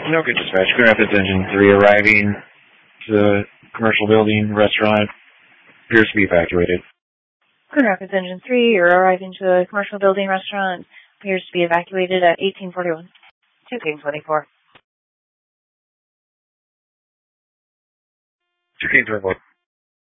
No, good dispatch. Grand Rapids Engine 3 arriving to the commercial building restaurant. Appears to be evacuated. Grand Rapids Engine 3, you're arriving to a commercial building restaurant. Appears to be evacuated at 1841. 2King 24. 2King 24.